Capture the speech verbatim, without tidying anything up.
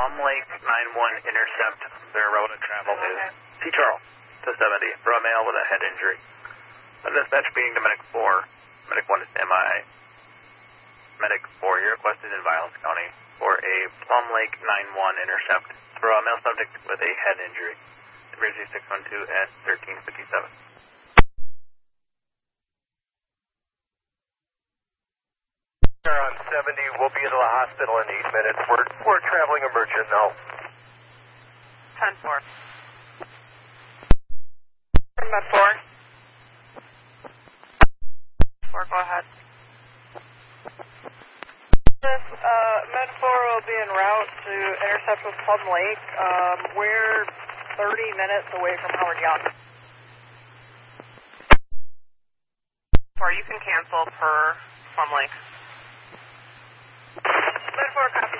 Plum Lake nine one intercept. Their route of travel is C. Charles to seventy for a male with a head injury. The dispatch being to Medic four. Medic one is M I A. Medic four, you're requested in Violence County for a Plum Lake nine one intercept for a male subject with a head injury. Emergency six one two at thirteen fifty-seven. On seventy, we'll be into the hospital in eight minutes. We're, we're traveling emergent now. ten four. Med four. four, go ahead. This, uh, Med four will be en route to intercept with Plum Lake. Um, we're thirty minutes away from Howard Young. Or you can cancel per Plum Lake. Med four, copy.